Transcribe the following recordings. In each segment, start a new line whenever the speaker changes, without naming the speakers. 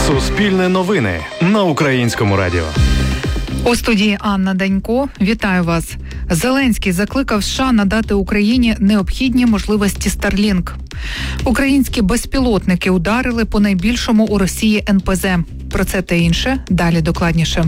Суспільне новини на Українському радіо.
У студії Анна Данько. Вітаю вас. Зеленський закликав США надати Україні необхідні можливості Starlink. Українські безпілотники ударили по найбільшому у Росії НПЗ. Про це та інше далі докладніше.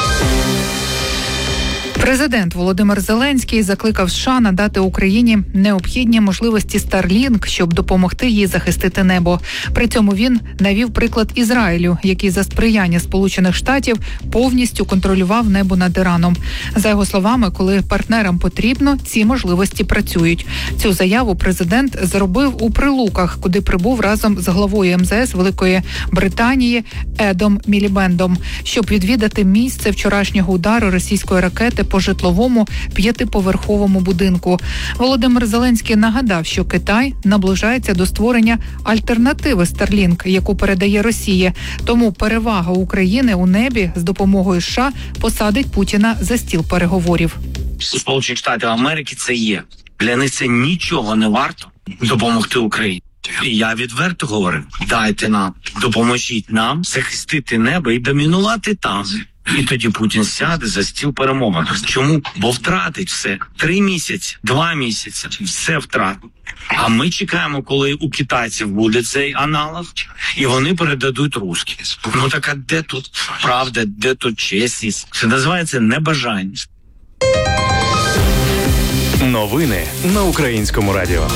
Президент Володимир Зеленський закликав США надати Україні необхідні можливості Starlink, щоб допомогти їй захистити небо. При цьому він навів приклад Ізраїлю, який за сприяння Сполучених Штатів повністю контролював небо над Іраном. За його словами, коли партнерам потрібно, ці можливості працюють. Цю заяву президент зробив у Прилуках, куди прибув разом з главою МЗС Великої Британії Едом Мілібендом, щоб відвідати місце вчорашнього удару російської ракети по житловому 5-поверховому будинку. Володимир Зеленський нагадав, що Китай наближається до створення альтернативи Starlink, яку передає Росія. Тому перевага України у небі з допомогою США посадить Путіна за стіл переговорів.
Сполучені Штати Америки це є. Для них це нічого не варто допомогти Україні. І я відверто говорю, дайте нам, допоможіть нам захистити небо і домінувати там. І тоді Путін сяде за стіл перемовин. Чому? Бо втратить все. 3 місяці, 2 місяці. Все втратить. А ми чекаємо, коли у китайців буде цей аналог, і вони передадуть русські. Ну так а де тут правда, де тут чесність? Це називається небажання.
Новини на Українському радіо.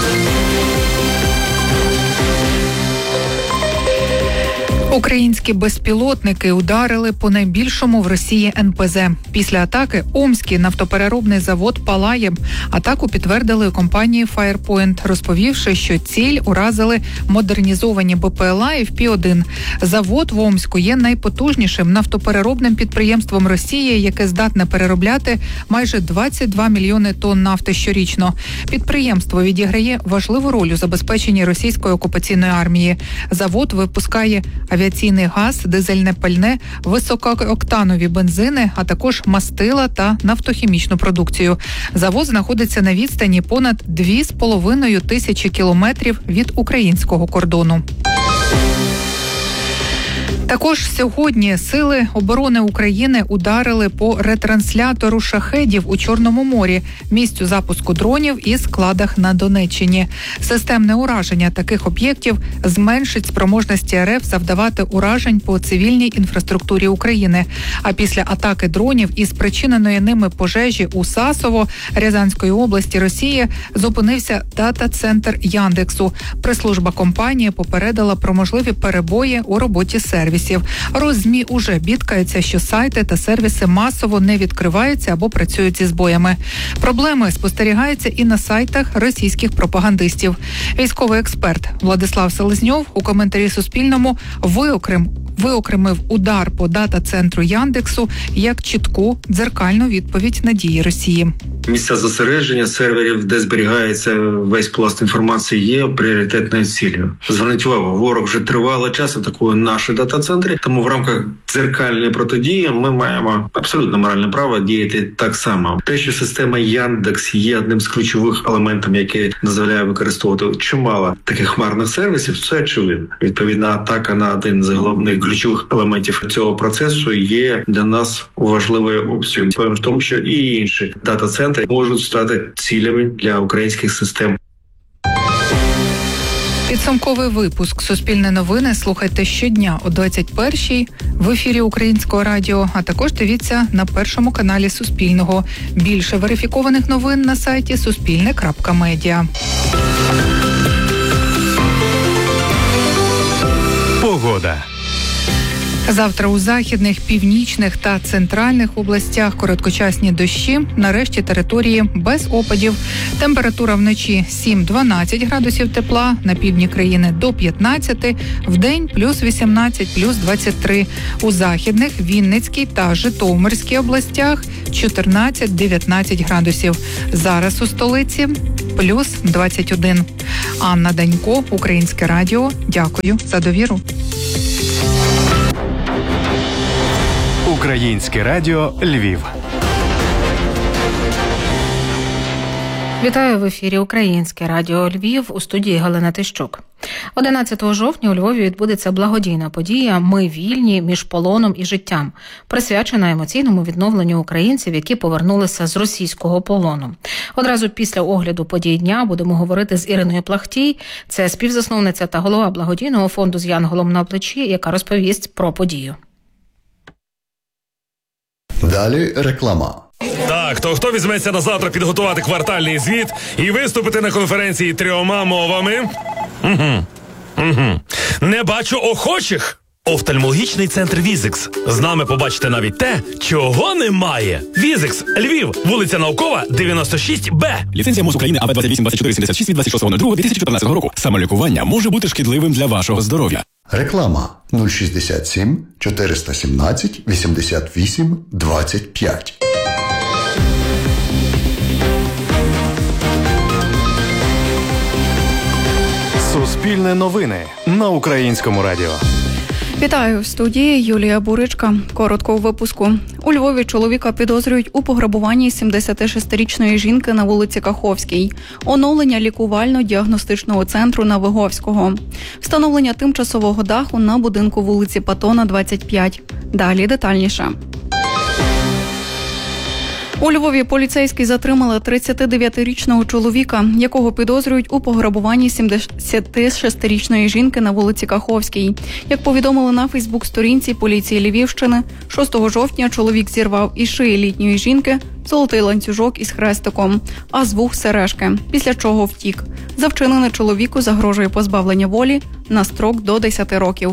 Українські безпілотники ударили по найбільшому в Росії НПЗ. Після атаки Омський нафтопереробний завод палає. Атаку підтвердили у компанії Firepoint, розповівши, що ціль уразили модернізовані БПЛА FP-1. Завод в Омську є найпотужнішим нафтопереробним підприємством Росії, яке здатне переробляти майже 22 мільйони тонн нафти щорічно. Підприємство відіграє важливу роль у забезпеченні російської окупаційної армії. Завод випускає авіаційний газ, дизельне пальне, високооктанові бензини, а також мастила та нафтохімічну продукцію. Завод знаходиться на відстані понад 2,5 тисячі кілометрів від українського кордону. Також сьогодні Сили оборони України ударили по ретранслятору шахедів у Чорному морі, місцю запуску дронів і складах на Донеччині. Системне ураження таких об'єктів зменшить спроможності РФ завдавати уражень по цивільній інфраструктурі України. А після атаки дронів і спричиненої ними пожежі у Сасово Рязанської області Росії зупинився дата-центр Яндексу. Прес-служба компанії попередила про можливі перебої у роботі сервісів. Роззмі уже бідкаються, що сайти та сервіси масово не відкриваються або працюють зі збоями. Проблеми спостерігаються і на сайтах російських пропагандистів. Військовий експерт Владислав Селезньов у коментарі Суспільному виокремив удар по дата-центру Яндексу як чітку дзеркальну відповідь на дії Росії.
Місця зосередження серверів, де зберігається весь пласт інформації, є пріоритетною ціллю. Зверніть увагу, ворог вже тривалий час атакує наші дата-центри, тому в рамках дзеркальної протидії ми маємо абсолютно моральне право діяти так само. Те, що система Яндекс є одним з ключових елементів, який дозволяє використовувати чимало таких хмарних сервісів, це очевидно. Відповідна атака на один з головних ключових елементів цього процесу є для нас важливою опцією. В тому, що і інші дата-центри можуть стати цілями для українських систем.
Підсумковий випуск «Суспільне новини» слухайте щодня о 21-й в ефірі Українського радіо, а також дивіться на першому каналі Суспільного. Більше верифікованих новин на сайті suspilne.media.
Погода.
Завтра у західних, північних та центральних областях короткочасні дощі, нарешті території без опадів. Температура вночі 7-12 градусів тепла, на півдні країни до 15, вдень плюс 18, плюс 23. У західних, Вінницькій та Житомирській областях 14-19 градусів. Зараз у столиці плюс 21. Анна Данько, Українське радіо. Дякую за довіру.
Українське радіо Львів.
Вітаю в ефірі Українське радіо Львів, у студії Галина Тищук. 11 жовтня у Львові відбудеться благодійна подія «Ми вільні між полоном і життям», присвячена емоційному відновленню українців, які повернулися з російського полону. Одразу після огляду подій дня будемо говорити з Іриною Плахтій. Це співзасновниця та голова благодійного фонду «З янголом на плечі», яка розповість про подію.
Далі реклама.
Так, то хто візьметься на завтра підготувати квартальний звіт і виступити на конференції 3 мовами? Не бачу охочих. Офтальмологічний центр «Візикс». З нами побачите навіть те, чого немає. «Візикс», Львів, вулиця Наукова, 96Б.
Ліцензія МОЗ України АВ-28-24-76 від 26.02.2014 року. Самолікування може бути шкідливим для вашого здоров'я.
Реклама 067 417 88 25.
Суспільне новини на Українському радіо.
Вітаю, в студії Юлія Буричка. Коротко у випуску. У Львові чоловіка підозрюють у пограбуванні 76-річної жінки на вулиці Каховській. Оновлення лікувально-діагностичного центру на Виговського. Встановлення тимчасового даху на будинку вулиці Патона, 25. Далі детальніше. У Львові поліцейські затримали 39-річного чоловіка, якого підозрюють у пограбуванні 76-річної жінки на вулиці Каховській. Як повідомили на Фейсбук-сторінці поліції Львівщини, 6 жовтня чоловік зірвав із шиї літньої жінки золотий ланцюжок із хрестиком, а з вух сережки, після чого втік. За вчинене чоловіку загрожує позбавлення волі на строк до 10 років.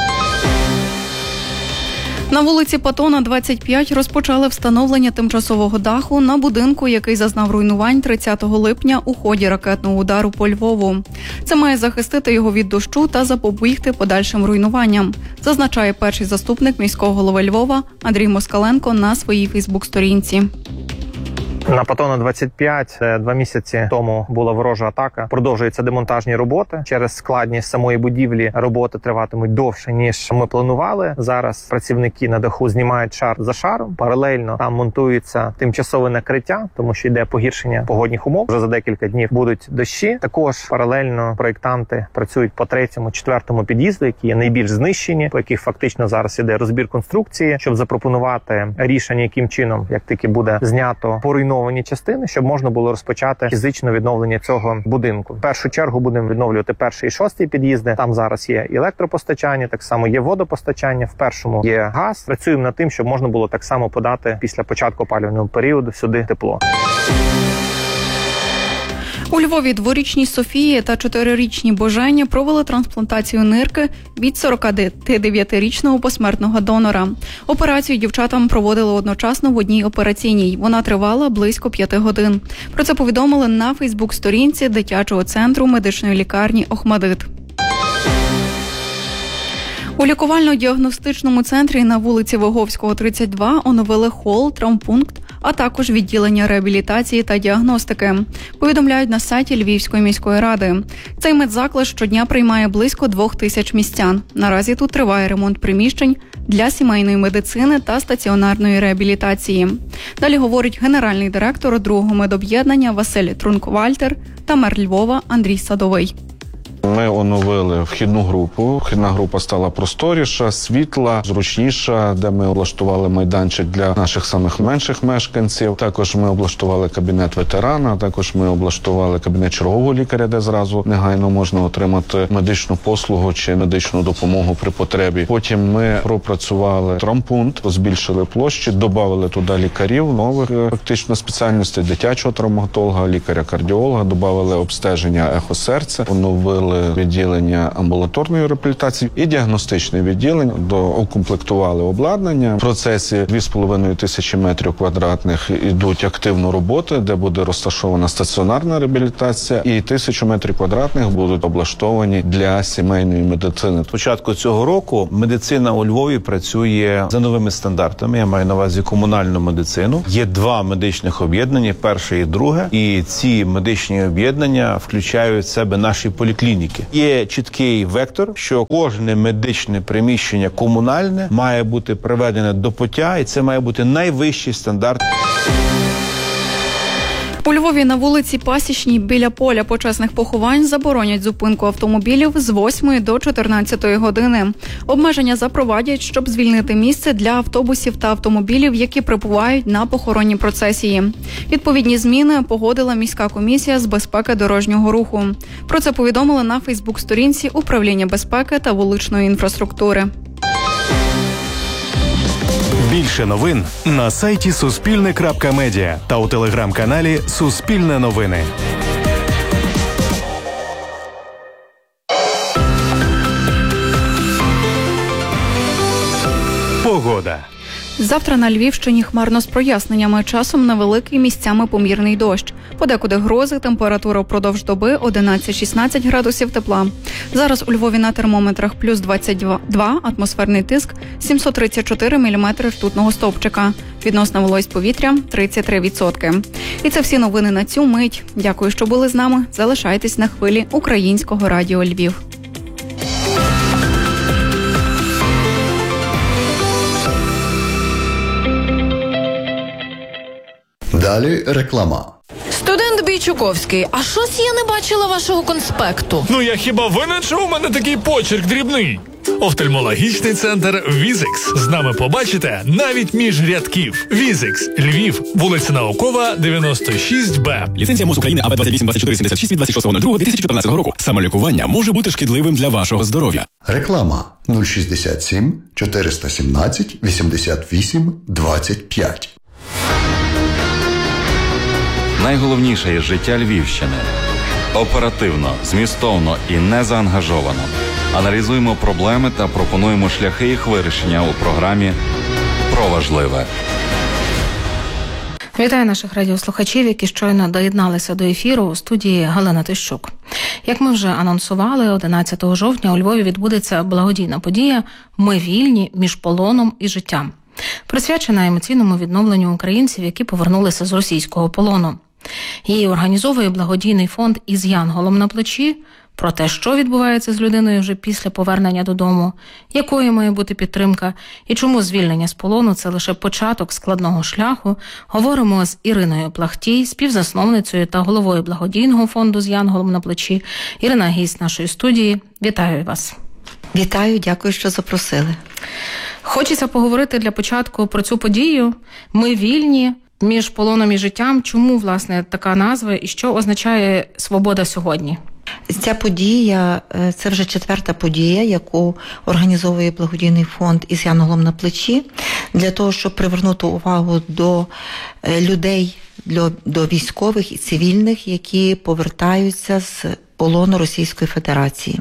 На вулиці Патона, 25, розпочали встановлення тимчасового даху на будинку, який зазнав руйнувань 30 липня у ході ракетного удару по Львову. Це має захистити його від дощу та запобігти подальшим руйнуванням, зазначає перший заступник міського голови Львова Андрій Москаленко на своїй фейсбук-сторінці.
На Патона 25 2 місяці тому була ворожа атака. Продовжуються демонтажні роботи. Через складність самої будівлі роботи триватимуть довше, ніж ми планували. Зараз працівники на даху знімають шар за шаром. Паралельно там монтується тимчасове накриття, тому що йде погіршення погодних умов. Вже за декілька днів будуть дощі. Також паралельно проєктанти працюють по 3-му, 4-му під'їзду, які є найбільш знищені, по яких фактично зараз іде розбір конструкції, щоб запропонувати рішення, яким чином, як тільки буде знято поруйновані частини, щоб можна було розпочати фізичне відновлення цього будинку. В першу чергу будемо відновлювати 1-й і 6-й під'їзди. Там зараз є і електропостачання, так само є водопостачання. В першому є газ. Працюємо над тим, щоб можна було так само подати після початку опалювального періоду сюди тепло.
У Львові 2-річні Софії та 4-річні Божені провели трансплантацію нирки від 49-річного посмертного донора. Операцію дівчатам проводили одночасно в одній операційній. Вона тривала близько 5 годин. Про це повідомили на Фейсбук-сторінці дитячого центру медичної лікарні «Охмадит». У лікувально-діагностичному центрі на вулиці Виговського, 32 оновили хол, травмпункт, а також відділення реабілітації та діагностики. Повідомляють на сайті Львівської міської ради. Цей медзаклад щодня приймає близько 2000 містян. Наразі тут триває ремонт приміщень для сімейної медицини та стаціонарної реабілітації. Далі говорить генеральний директор другого медоб'єднання Василь Трунквальтер та мер Львова Андрій Садовий.
Ми оновили вхідну групу. Вхідна група стала просторіша, світла, зручніша, де ми облаштували майданчик для наших самих менших мешканців. Також ми облаштували кабінет ветерана, також ми облаштували кабінет чергового лікаря, де зразу негайно можна отримати медичну послугу чи медичну допомогу при потребі. Потім ми пропрацювали травмпункт, збільшили площі, додали туди лікарів, нових фактично спеціальностей, дитячого травматолога, лікаря-кардіолога, додали обстеження ехосерця, оновили відділення амбулаторної реабілітації і діагностичне відділення, доукомплектували обладнання. В процесі 2500 метрів квадратних ідуть активно роботи, де буде розташована стаціонарна реабілітація, і 1000 метрів квадратних будуть облаштовані для сімейної медицини.
З початку цього року медицина у Львові працює за новими стандартами. Я маю на увазі комунальну медицину. Є 2 медичних об'єднання, перше і друге, і ці медичні об'єднання включають в себе наші поліклініки. Є чіткий вектор, що кожне медичне приміщення комунальне має бути приведене до пуття, і це має бути найвищий стандарт.
У Львові на вулиці Пасічній біля поля почесних поховань заборонять зупинку автомобілів з 8 до 14 години. Обмеження запровадять, щоб звільнити місце для автобусів та автомобілів, які прибувають на похоронні процесії. Відповідні зміни погодила міська комісія з безпеки дорожнього руху. Про це повідомили на Фейсбук-сторінці Управління безпеки та вуличної інфраструктури.
Більше новин на сайті Суспільне.Медіа та у телеграм-каналі Суспільне новини. Погода.
Завтра на Львівщині хмарно з проясненнями, часом невеликий, місцями помірний дощ. Подекуди грози, температура впродовж доби 11-16 градусів тепла. Зараз у Львові на термометрах плюс 22, атмосферний тиск 734 мм ртутного стовпчика. Відносна вологість повітря 33%. І це всі новини на цю мить. Дякую, що були з нами. Залишайтесь на хвилі Українського радіо Львів.
Далі реклама.
Студент Бійчуковський, а щось я не бачила вашого конспекту.
Ну я хіба винен, що у мене такий почерк дрібний? Офтальмологічний центр «Візикс». З нами побачите навіть між рядків. «Візикс», Львів, вулиця Наукова, 96Б.
Ліцензія МОЗ України АВ 282476 від 26.02.2014 року. Самолікування може бути шкідливим для вашого здоров'я.
Реклама 067 417 88 25.
Найголовніше із життя Львівщини. Оперативно, змістовно і незаангажовано. Аналізуємо проблеми та пропонуємо шляхи їх вирішення у програмі «Про важливе».
Вітаю наших радіослухачів, які щойно доєдналися до ефіру. У студії Галина Тищук. Як ми вже анонсували, 11 жовтня у Львові відбудеться благодійна подія «Ми вільні між полоном і життям», присвячена емоційному відновленню українців, які повернулися з російського полону. Її організовує благодійний фонд «Із янголом на плечі». Про те, що відбувається з людиною вже після повернення додому, якою має бути підтримка і чому звільнення з полону – це лише початок складного шляху, говоримо з Іриною Плахтій, співзасновницею та головою благодійного фонду «З янголом на плечі». Ірина – гість нашої студії. Вітаю вас.
Вітаю, дякую, що запросили.
Хочеться поговорити для початку про цю подію. Ми вільні між полоном і життям. Чому, власне, така назва і що означає свобода сьогодні?
Ця подія – це вже 4-та подія, яку організовує благодійний фонд «Із янголом на плечі» для того, щоб привернути увагу до людей, до військових і цивільних, які повертаються з полону Російської Федерації.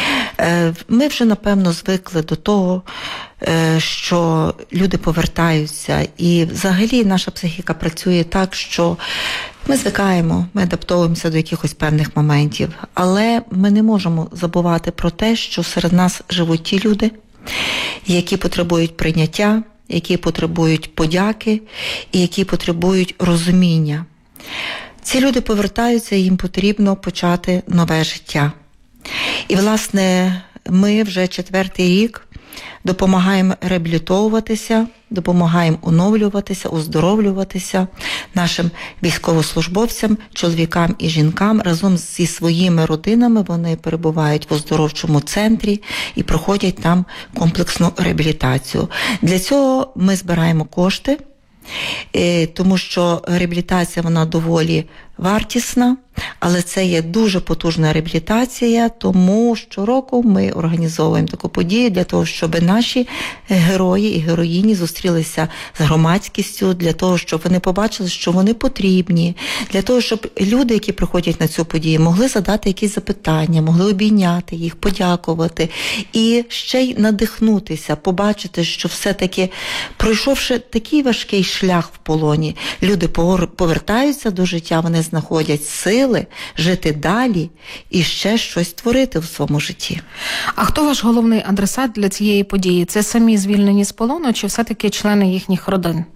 Ми вже, напевно, звикли до того, що люди повертаються, і взагалі наша психіка працює так, що ми звикаємо, ми адаптовуємося до якихось певних моментів, але ми не можемо забувати про те, що серед нас живуть ті люди, які потребують прийняття, які потребують подяки і які потребують розуміння. Ці люди повертаються, і їм потрібно почати нове життя. І, власне, ми вже 4-й рік допомагаємо реабілітовуватися, допомагаємо оновлюватися, оздоровлюватися нашим військовослужбовцям, чоловікам і жінкам. Разом зі своїми родинами вони перебувають в оздоровчому центрі і проходять там комплексну реабілітацію. Для цього ми збираємо кошти, тому що реабілітація, вона доволі вартісна, але це є дуже потужна реабілітація, тому щороку ми організовуємо таку подію для того, щоб наші герої і героїні зустрілися з громадськістю, для того, щоб вони побачили, що вони потрібні, для того, щоб люди, які приходять на цю подію, могли задати якісь запитання, могли обійняти їх, подякувати і ще й надихнутися, побачити, що все-таки, пройшовши такий важкий шлях в полоні, люди повертаються до життя, вони знаходять сили жити далі і ще щось творити в своєму житті.
А хто ваш головний адресат для цієї події? Це самі звільнені з полону чи все-таки члени їхніх родин?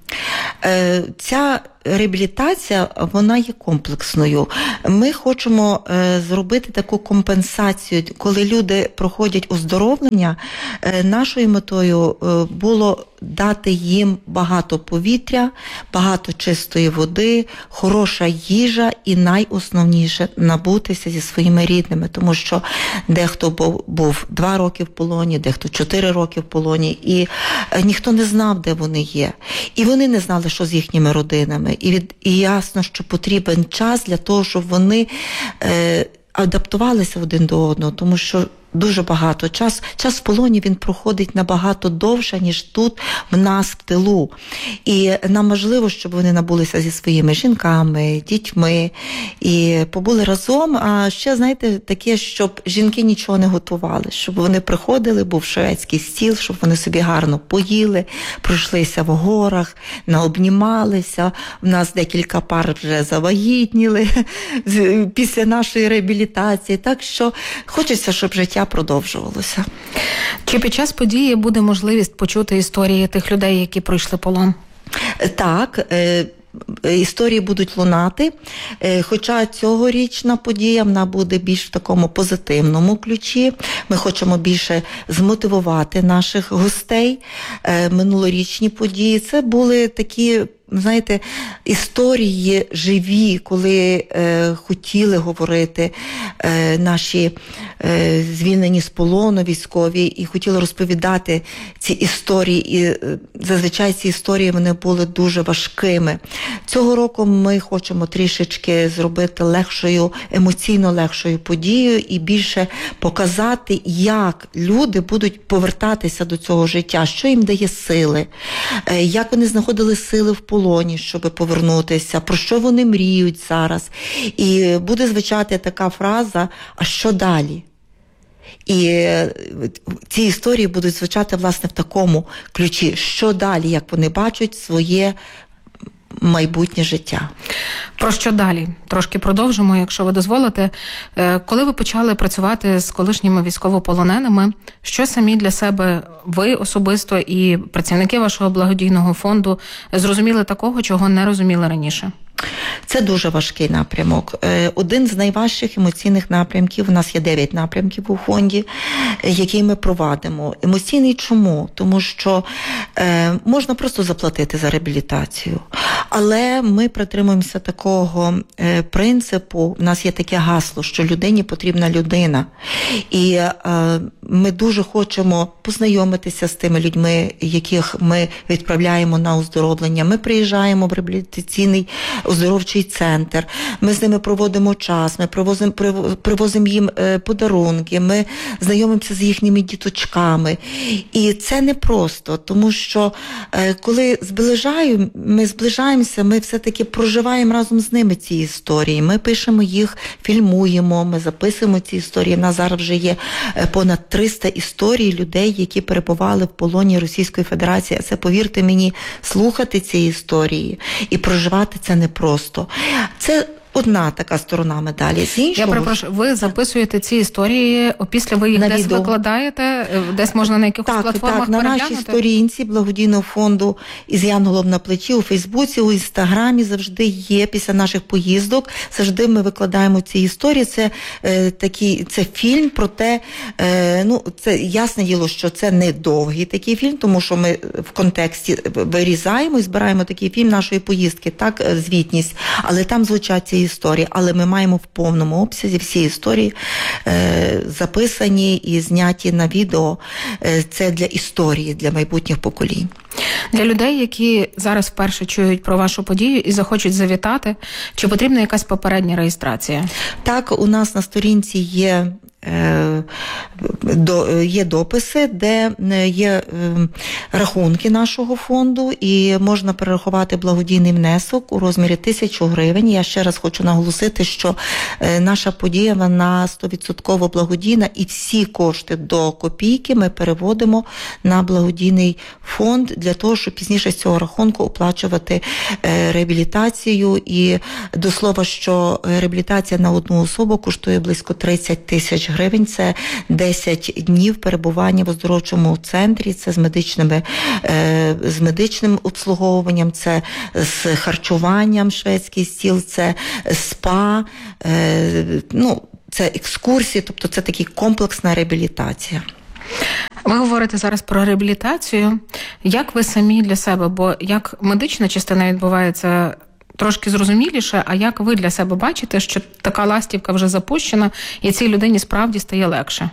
Ця реабілітація, вона є комплексною. Ми хочемо зробити таку компенсацію, коли люди проходять оздоровлення. Нашою метою було дати їм багато повітря, багато чистої води, хороша їжа і найосновніше – набутися зі своїми рідними, тому що дехто був 2 роки в полоні, дехто 4 роки в полоні, і ніхто не знав, де вони є. І вони не знали, що з їхніми родинами. І ясно, що потрібен час для того, щоб вони адаптувалися один до одного, тому що дуже багато час в полоні він проходить набагато довше, ніж тут в нас в тилу. І нам важливо, щоб вони набулися зі своїми жінками, дітьми і побули разом. А ще, знаєте, таке, щоб жінки нічого не готували, щоб вони приходили, був шведський стіл, щоб вони собі гарно поїли, пройшлися в горах, наобнімалися. У нас декілька пар вже завагітніли після нашої реабілітації. Так що хочеться, щоб життя продовжувалося.
Чи під час події буде можливість почути історії тих людей, які пройшли полон?
Так, історії будуть лунати, хоча цьогорічна подія, вона буде більш в такому позитивному ключі. Ми хочемо більше змотивувати наших гостей. Минулорічні події, це були такі, знаєте, історії живі, коли хотіли говорити наші звільнені з полону військові і хотіли розповідати ці історії. І зазвичай ці історії вони були дуже важкими. Цього року ми хочемо трішечки зробити легшою, емоційно легшою подією і більше показати, як люди будуть повертатися до цього життя, що їм дає сили, як вони знаходили сили в полоні, щоб повернутися, про що вони мріють зараз. І буде звучати така фраза «А що далі?». І ці історії будуть звучати, власне, в такому ключі. Що далі, як вони бачать своє майбутнє життя.
Про що далі? Трошки продовжимо, якщо ви дозволите. Коли ви почали працювати з колишніми військовополоненими, що самі для себе ви особисто і працівники вашого благодійного фонду зрозуміли такого, чого не розуміли раніше?
Це дуже важкий напрямок. Один з найважчих емоційних напрямків, у нас є 9 напрямків у фонді, які ми провадимо. Емоційний чому? Тому що можна просто заплатити за реабілітацію. Але ми притримуємося такого принципу, у нас є таке гасло, що людині потрібна людина. І ми дуже хочемо познайомитися з тими людьми, яких ми відправляємо на оздоровлення. Ми приїжджаємо в реабілітаційний оздоровчий центр, ми з ними проводимо час, ми привозимо їм подарунки, ми знайомимося з їхніми діточками. І це не просто, тому що коли ми зближаємося, ми все-таки проживаємо разом з ними ці історії. Ми пишемо їх, фільмуємо, ми записуємо ці історії. У нас зараз вже є понад 300 історій людей, які перебували в полоні Російської Федерації. Це, повірте мені, слухати ці історії і проживати це непросто. Це одна така сторона медалі. З іншого...
Я перепрошую, ви записуєте ці історії, опісля ви їх
на
десь
відео
викладаєте, десь можна на якихось платформах
так, на
переглянути?
нашій сторінці благодійного фонду «Із янголом на плечі» у Фейсбуці, у Інстаграмі завжди є, після наших поїздок, завжди ми викладаємо ці історії. Це це фільм про те, це ясне діло, що це не довгий такий фільм, тому що ми в контексті вирізаємо і збираємо такий фільм нашої поїздки, так, звітність, але там звучать ці історії, але ми маємо в повному обсязі всі історії записані і зняті на відео. Це для історії, для майбутніх поколінь.
Для людей, які зараз вперше чують про вашу подію і захочуть завітати, чи потрібна якась попередня реєстрація?
Так, у нас на сторінці є дописи, де є рахунки нашого фонду, і можна перерахувати благодійний внесок у розмірі 1000 гривень. Я ще раз хочу наголосити, що наша подія, вона 100% благодійна, і всі кошти до копійки ми переводимо на благодійний фонд для того, щоб пізніше з цього рахунку оплачувати реабілітацію. І до слова, що реабілітація на одну особу коштує близько 30 000 гривень. Це 10 днів перебування в оздоровчому центрі, це з медичним обслуговуванням, це з харчуванням, шведський стіл, це спа, це екскурсії, тобто це така комплексна реабілітація.
Ви говорите зараз про реабілітацію. Як ви самі для себе, бо як медична частина відбувається трошки зрозуміліше, а як ви для себе бачите, що така ластівка вже запущена і цій людині справді стає легше?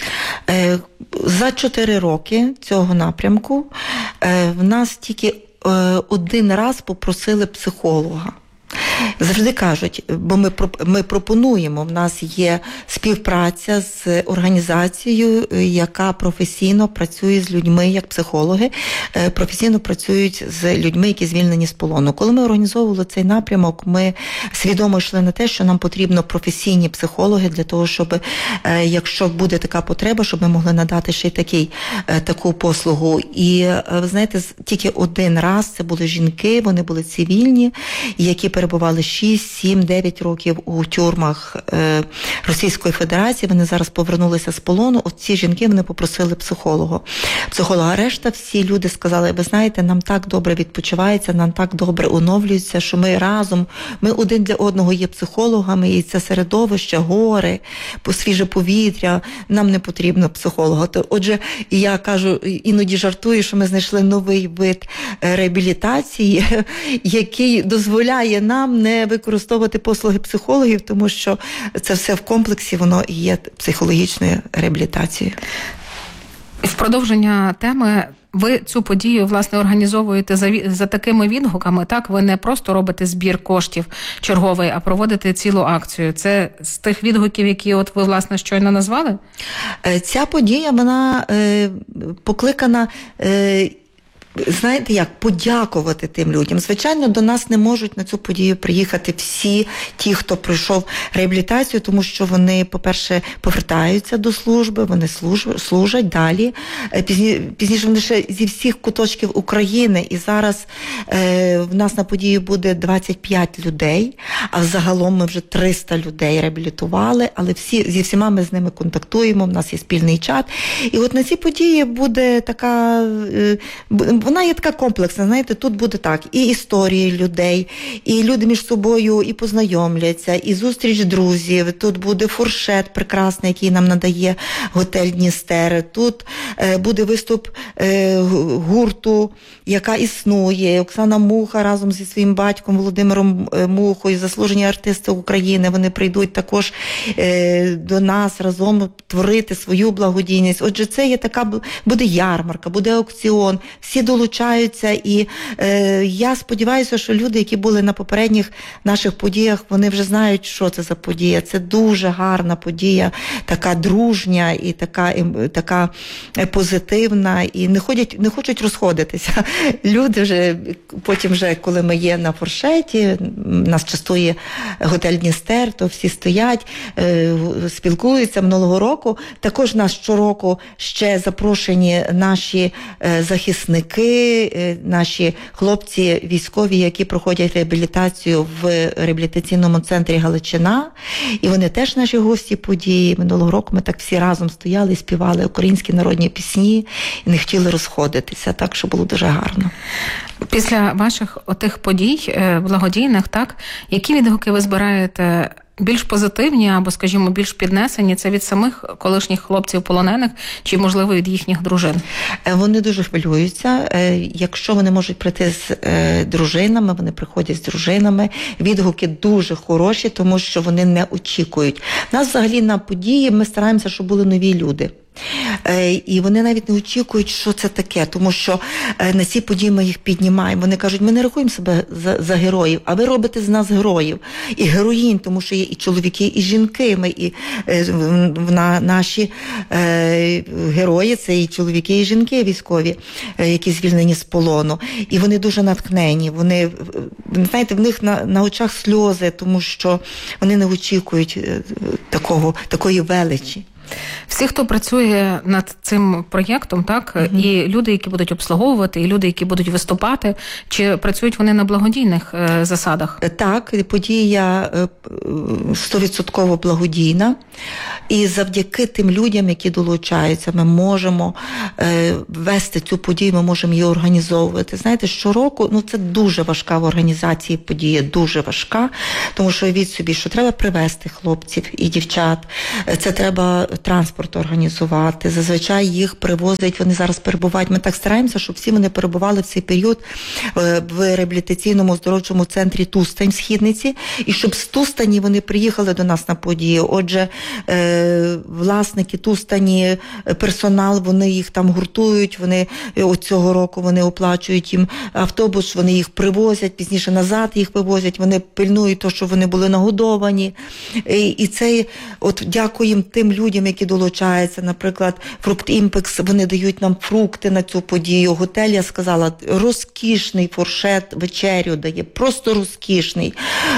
За 4 роки цього напрямку в нас тільки один раз попросили психолога. Завжди кажуть, бо ми пропонуємо, в нас є співпраця з організацією, яка професійно працює з людьми, як психологи, професійно працюють з людьми, які звільнені з полону. Коли ми організовували цей напрямок, ми свідомо йшли на те, що нам потрібно професійні психологи для того, щоб, якщо буде така потреба, щоб ми могли надати ще й таку послугу. І, ви знаєте, тільки один раз це були жінки, вони були цивільні, які перебували 6, 7, 9 років у тюрмах Російської Федерації. Вони зараз повернулися з полону. От ці жінки, вони попросили психолога. Решта всі люди сказали, ви знаєте, нам так добре відпочивається, нам так добре оновлюється, що ми разом, ми один для одного є психологами, і це середовище, гори, свіже повітря, нам не потрібно психолога. Отже, я кажу, іноді жартую, що ми знайшли новий вид реабілітації, який дозволяє нам не використовувати послуги психологів, тому що це все в комплексі, воно і є психологічною реабілітацією.
В продовження теми, ви цю подію, власне, організовуєте за такими відгуками, так? Ви не просто робите збір коштів черговий, а проводите цілу акцію. Це з тих відгуків, які от ви, власне, щойно назвали?
Ця подія, вона покликана... Знаєте як, подякувати тим людям. Звичайно, до нас не можуть на цю подію приїхати всі ті, хто пройшов реабілітацію, тому що вони, по-перше, повертаються до служби, вони служать далі. Пізніше вони ще зі всіх куточків України, і зараз в нас на події буде 25 людей, а взагалом ми вже 300 людей реабілітували, але зі всіма ми з ними контактуємо, в нас є спільний чат. І от на цій події буде така... Вона є така комплексна, знаєте, тут буде так, і історії людей, і люди між собою і познайомляться, і зустріч друзів, тут буде фуршет прекрасний, який нам надає готель Дністер, тут буде виступ гурту, яка існує, Оксана Муха разом зі своїм батьком Володимиром Мухою, заслужені артисти України, вони прийдуть також до нас разом творити свою благодійність. Отже, це є така, буде ярмарка, буде аукціон, всі долучаються, і я сподіваюся, що люди, які були на попередніх наших подіях, вони вже знають, що це за подія. Це дуже гарна подія, така дружня і така позитивна, і не хочуть розходитися. Люди вже, потім вже, коли ми є на фуршеті, нас частує готель Дністер, то всі стоять, спілкуються. Минулого року також нас щороку ще запрошені наші захисники, наші хлопці військові, які проходять реабілітацію в реабілітаційному центрі Галичина, і вони теж наші гості події. Минулого року ми так всі разом стояли і співали українські народні пісні і не хотіли розходитися, так що було дуже гарно.
Після ваших отих подій благодійних, так, які відгуки ви збираєте більш позитивні або, скажімо, більш піднесені? Це від самих колишніх хлопців полонених чи, можливо, від їхніх дружин?
Вони дуже хвилюються. Якщо вони можуть прийти з дружинами, вони приходять з дружинами. Відгуки дуже хороші, тому що вони не очікують. Нас взагалі на події ми стараємося, щоб були нові люди. І вони навіть не очікують, що це таке, тому що на ці події ми їх піднімаємо. Вони кажуть, ми не рахуємо себе за героїв, а ви робите з нас героїв. І героїнь, тому що є і чоловіки, і жінки. Ми, і наші герої – це і чоловіки, і жінки військові, які звільнені з полону. І вони дуже натхнені. Вони, знаєте, в них на очах сльози, тому що вони не очікують такої величі.
Всі, хто працює над цим проєктом, так, і люди, які будуть обслуговувати, і люди, які будуть виступати, чи працюють вони на благодійних засадах?
Так, подія 100% благодійна. І завдяки тим людям, які долучаються, ми можемо вести цю подію, ми можемо її організовувати. Знаєте, щороку, це дуже важка в організації подія, дуже важка, тому що уявіть собі, що треба привезти хлопців і дівчат, це треба транспорт організувати, зазвичай їх привозять, вони зараз перебувають, ми так стараємося, щоб всі вони перебували в цей період в реабілітаційному оздоровчому центрі Тустань в Східниці, і щоб з Тустані вони приїхали до нас на подію. Отже, власники Тустані, персонал, вони їх там гуртують, вони цього року вони оплачують їм автобус, вони їх привозять, пізніше назад їх вивозять, вони пильнують то, що вони були нагодовані. І це, дякуємо тим людям, які долучаються, наприклад, Фрукт Імпекс, вони дають нам фрукти на цю подію. Готель, я сказала, розкішний фуршет, вечерю дає, просто розкішний.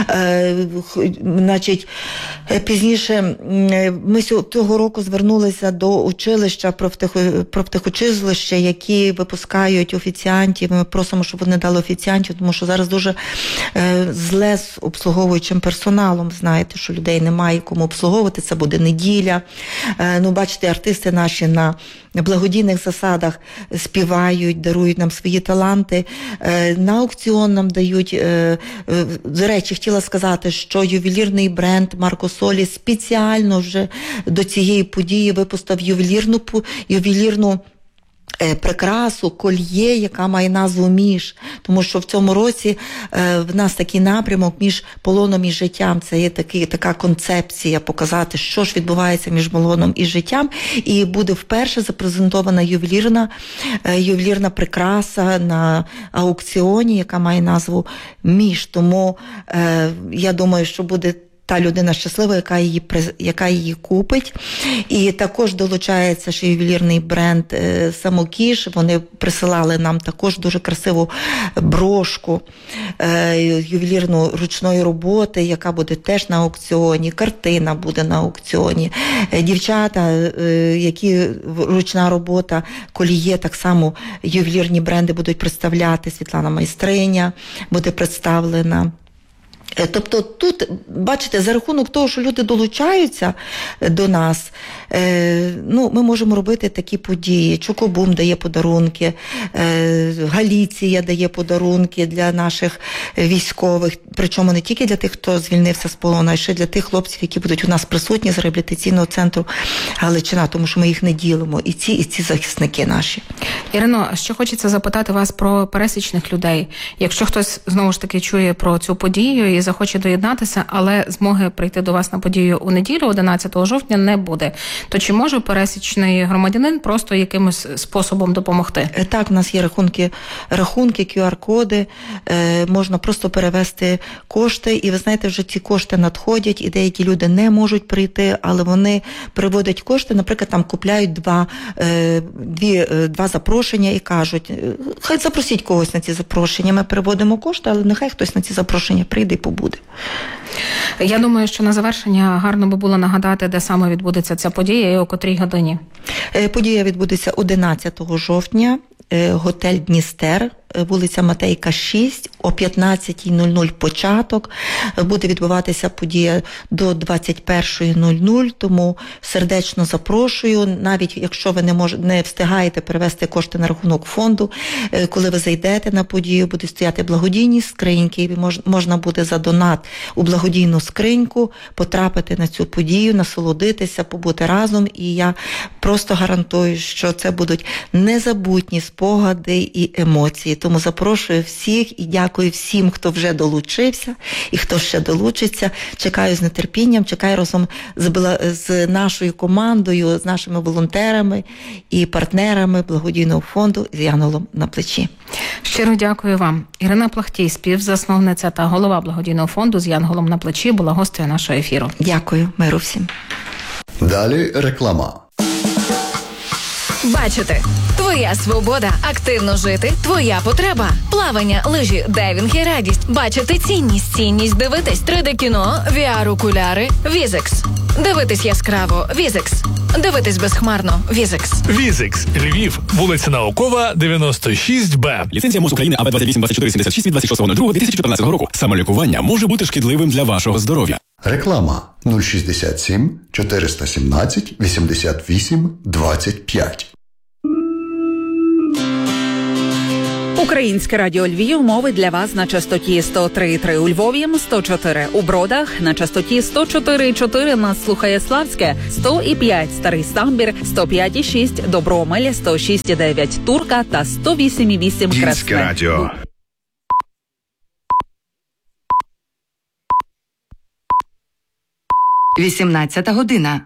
Значить, пізніше ми цього року звернулися до училища, профтехучилища, які випускають офіціантів. Ми просимо, щоб вони дали офіціантів, тому що зараз дуже зле з обслуговуючим персоналом. Знаєте, що людей немає кому обслуговувати, це буде неділя. Бачите, артисти наші на благодійних засадах співають, дарують нам свої таланти. На аукціон нам дають, до речі, хотіла сказати, що ювелірний бренд Марко Солі спеціально вже до цієї події випустив ювелірну прикрасу, кольє, яка має назву «Між». Тому що в цьому році в нас такий напрямок між полоном і життям. Це є така концепція показати, що ж відбувається між полоном і життям. І буде вперше запрезентована ювелірна прикраса на аукціоні, яка має назву «Між». Тому я думаю, що буде та людина щаслива, яка її купить. І також долучається ще ювелірний бренд «Самокіш». Вони присилали нам також дуже красиву брошку ювелірну ручної роботи, яка буде теж на аукціоні. Картина буде на аукціоні. Дівчата, які ручна робота, коліє, так само ювелірні бренди будуть представляти. Світлана Майстриня буде представлена. Тобто тут, бачите, за рахунок того, що люди долучаються до нас, ми можемо робити такі події. Чокобум дає подарунки, Галіція дає подарунки для наших військових, причому не тільки для тих, хто звільнився з полону, а ще для тих хлопців, які будуть у нас присутні з реабілітаційного центру Галичина, тому що ми їх не ділимо, і ці захисники наші.
Ірино, ще хочеться запитати вас про пересічних людей. Якщо хтось, знову ж таки, чує про цю подію і захоче доєднатися, але змоги прийти до вас на подію у неділю, 11 жовтня, не буде, то чи може пересічний громадянин просто якимось способом допомогти?
Так, у нас є рахунки, QR-коди, можна просто перевести кошти, і ви знаєте, вже ці кошти надходять, і деякі люди не можуть прийти, але вони приводять кошти, наприклад, там купляють два запрошення і кажуть, хай запросіть когось на ці запрошення, ми переводимо кошти, але нехай хтось на ці запрошення прийде і побуде.
Я думаю, що на завершення гарно би було нагадати, де саме відбудеться ця подія і о котрій годині.
Подія відбудеться 11 жовтня, готель «Дністер», вулиця Матейка, 6, о 15:00 початок. Буде відбуватися подія до 21:00, тому сердечно запрошую. Навіть якщо ви не встигаєте перевести кошти на рахунок фонду, коли ви зайдете на подію, будуть стояти благодійні скриньки, і можна буде за донат у благодійну скриньку потрапити на цю подію, насолодитися, побути разом. І я просто гарантую, що це будуть незабутні спогади і емоції. Тому запрошую всіх і дякую всім, хто вже долучився і хто ще долучиться. Чекаю з нетерпінням, чекаю разом з нашою командою, з нашими волонтерами і партнерами благодійного фонду з янголом на плечі.
Щиро дякую вам. Ірина Плахтій, співзасновниця та голова благодійного фонду з янголом на плечі, була гостею нашого ефіру.
Дякую, миру всім.
Далі реклама.
Бачити. Твоя свобода. Активно жити. Твоя потреба. Плавання, лижі, дайвінг і радість. Бачити цінність. Цінність дивитись. 3D-кіно, VR-окуляри. Візекс. Дивитись яскраво. Візекс. Дивитись безхмарно. Візикс.
Візикс. Львів. Вулиця Наукова, 96Б.
Ліцензія МОЗ України АБ 282476 від 26.02.2014 року. Самолікування може бути шкідливим для вашого здоров'я.
Реклама 067 417 88 25.
Українське радіо Львів мовить для вас на частоті 103,3 у Львові, 104 у Бродах, на частоті 104,4 нас слухає Славське, 100,5 Старий Самбір, 105,6 Добромель, 106,9 Турка та 108,8 Красне.
Радіо. – 18 година.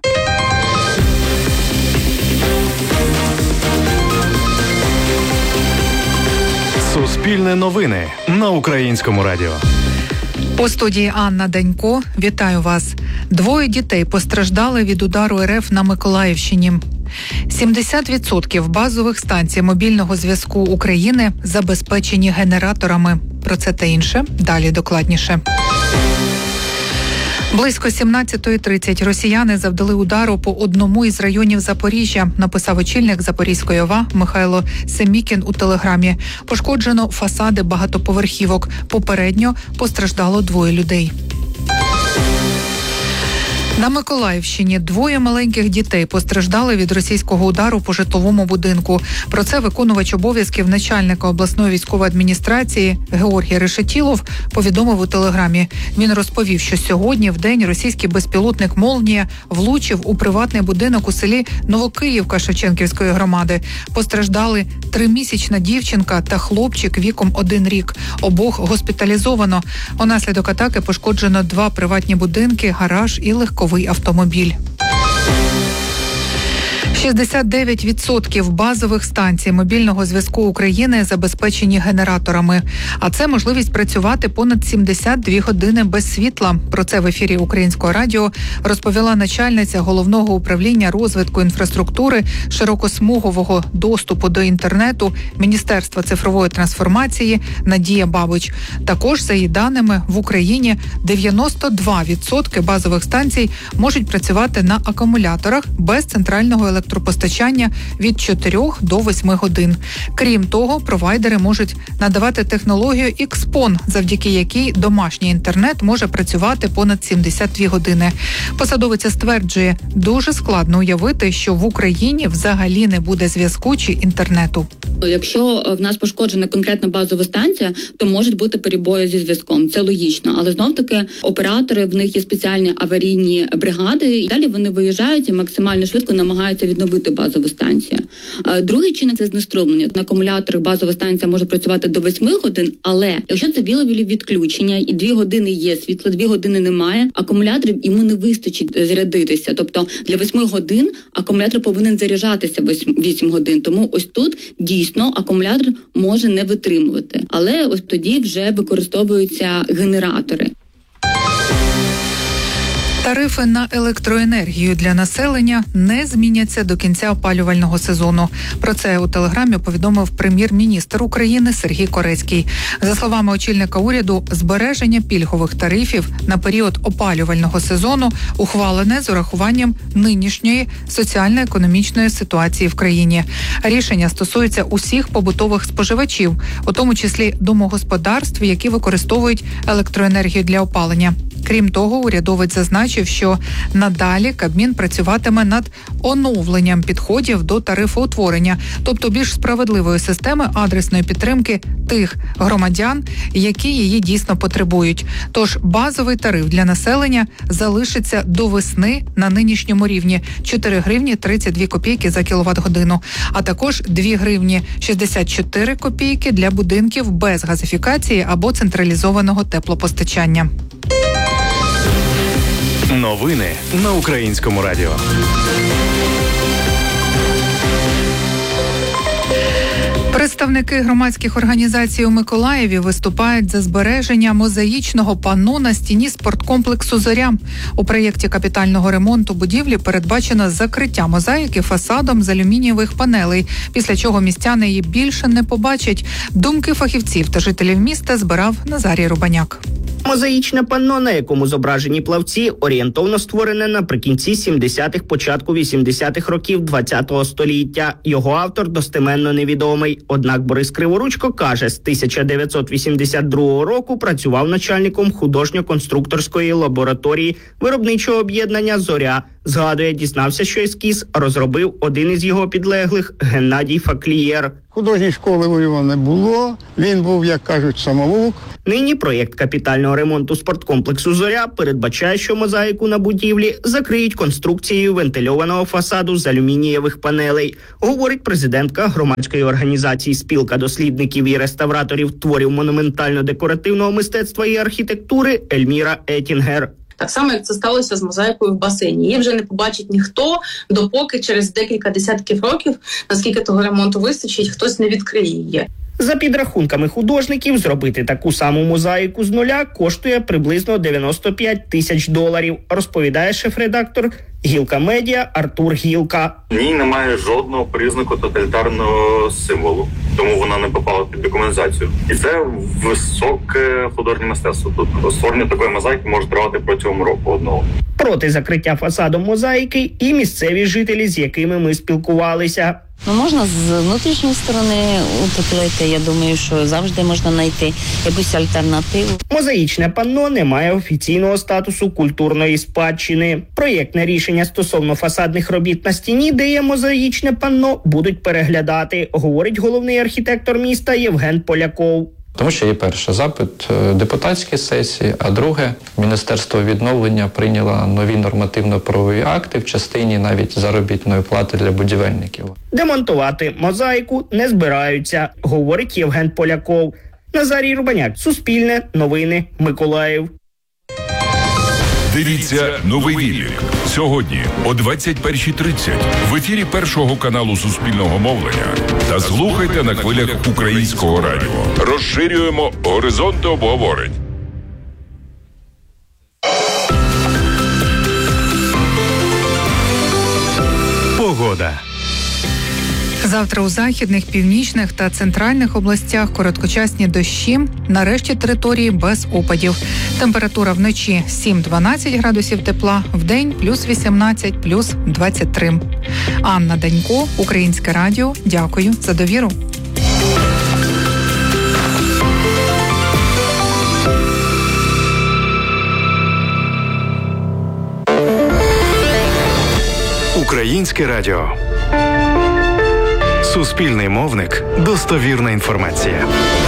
Суспільне новини на Українському радіо.
У студії Анна Данько. Вітаю вас. 2 дітей постраждали від удару РФ на Миколаївщині. 70% базових станцій мобільного зв'язку України забезпечені генераторами. Про це та інше далі докладніше. Близько 17:30 росіяни завдали удару по одному із районів Запоріжжя, написав очільник Запорізької ОВА Михайло Семікін у телеграмі. Пошкоджено фасади багатоповерхівок. Попередньо постраждало 2 людей. На Миколаївщині 2 маленьких дітей постраждали від російського удару по житловому будинку. Про це виконувач обов'язків начальника обласної військової адміністрації Георгій Решетілов повідомив у телеграмі. Він розповів, що сьогодні в день російський безпілотник «Молнія» влучив у приватний будинок у селі Новокиївка Шевченківської громади. Постраждали 3-місячна дівчинка та хлопчик віком 1 рік. Обох госпіталізовано. Унаслідок атаки пошкоджено 2 приватні будинки, гараж і легковий автомобіль. 69% базових станцій мобільного зв'язку України забезпечені генераторами. А це можливість працювати понад 72 години без світла. Про це в ефірі Українського радіо розповіла начальниця Головного управління розвитку інфраструктури широкосмугового доступу до інтернету Міністерства цифрової трансформації Надія Бабич. Також, за її даними, в Україні 92% базових станцій можуть працювати на акумуляторах без центрального електропостачання від 4 до 8 годин. Крім того, провайдери можуть надавати технологію XPON, завдяки якій домашній інтернет може працювати понад 72 години. Посадовиця стверджує, дуже складно уявити, що в Україні взагалі не буде зв'язку чи інтернету.
Якщо в нас пошкоджена конкретна базова станція, то можуть бути перебої зі зв'язком. Це логічно. Але знов-таки оператори, в них є спеціальні аварійні бригади, і далі вони виїжджають і максимально швидко намагаються відновити базову станцію. Другий чинник – це знеструмлення. На акумуляторах базова станція може працювати до 8 годин, але якщо це білові відключення і 2 години є світло, 2 години немає, акумуляторів йому не вистачить зарядитися. Тобто для 8 годин акумулятор повинен заряджатися 8 годин. Тому ось тут дійсно акумулятор може не витримувати. Але ось тоді вже використовуються генератори.
Тарифи на електроенергію для населення не зміняться до кінця опалювального сезону. Про це у телеграмі повідомив прем'єр-міністр України Сергій Корецький. За словами очільника уряду, збереження пільгових тарифів на період опалювального сезону ухвалене з урахуванням нинішньої соціально-економічної ситуації в країні. Рішення стосується усіх побутових споживачів, у тому числі домогосподарств, які використовують електроенергію для опалення. Крім того, урядовець зазначив, що надалі Кабмін працюватиме над оновленням підходів до тарифоутворення, тобто більш справедливої системи адресної підтримки тих громадян, які її дійсно потребують. Тож базовий тариф для населення залишиться до весни на нинішньому рівні – 4 гривні 32 копійки за кіловат-годину, а також 2 гривні 64 копійки для будинків без газифікації або централізованого теплопостачання.
Новини на Українському радіо.
Представники громадських організацій у Миколаєві виступають за збереження мозаїчного панно на стіні спорткомплексу «Зоря». У проєкті капітального ремонту будівлі передбачено закриття мозаїки фасадом з алюмінієвих панелей, після чого містяни її більше не побачать. Думки фахівців та жителів міста збирав Назарій Рубаняк.
Мозаїчне панно, на якому зображені плавці, орієнтовно створене наприкінці 70-х, початку 80-х років ХХ століття. Його автор достеменно невідомий. Однак Борис Криворучко каже, з 1982 року працював начальником художньо-конструкторської лабораторії виробничого об'єднання «Зоря». Згадує, дізнався, що ескіз розробив один із його підлеглих – Геннадій Факлієр.
Художньої школи у його не було, він був, як кажуть, самовук.
Нині проєкт капітального ремонту спорткомплексу «Зоря» передбачає, що мозаїку на будівлі закриють конструкцією вентильованого фасаду з алюмінієвих панелей, говорить президентка громадської організації «Спілка дослідників і реставраторів творів монументально-декоративного мистецтва і архітектури» Ельміра Етінгер.
Так само, як це сталося з мозаїкою в басейні. Її вже не побачить ніхто, допоки через декілька десятків років, наскільки того ремонту вистачить, хтось не відкриє її.
За підрахунками художників, зробити таку саму мозаїку з нуля коштує приблизно $95 тисяч, розповідає шеф-редактор «Гілка Медіа» Артур Гілка.
В ній немає жодного признаку тоталітарного символу, тому вона не попала під декомунізацію. І це високе художнє мистецтво. Тут створення такої мозаїки може тривати протягом року одного.
Проти закриття фасадом мозаїки і місцеві жителі, з якими ми спілкувалися.
Можна з внутрішньої сторони утеплити. Я думаю, що завжди можна знайти якусь альтернативу.
Мозаїчне панно не має офіційного статусу культурної спадщини. Проєктне рішення стосовно фасадних робіт на стіні, де є мозаїчне панно, будуть переглядати, говорить головний архітектор міста Євген Поляков.
Тому що є перше запит депутатської сесії, а друге, Міністерство відновлення прийняло нові нормативно-правові акти в частині навіть заробітної плати для будівельників.
Демонтувати мозаїку не збираються, говорить Євген Поляков. Назарій Рубаняк, Суспільне, новини, Миколаїв.
Дивіться «Новий Віллік» сьогодні о 21:30 в ефірі Першого каналу Суспільного мовлення та слухайте на хвилях Українського радіо. Розширюємо горизонти обговорень.
Погода.
Завтра у західних, північних та центральних областях короткочасні дощі, на решті території без опадів. Температура вночі 7-12 градусів тепла, вдень плюс 18, плюс 23. Анна Данько, Українське радіо. Дякую за довіру.
Українське радіо. Суспільний мовник. Достовірна інформація.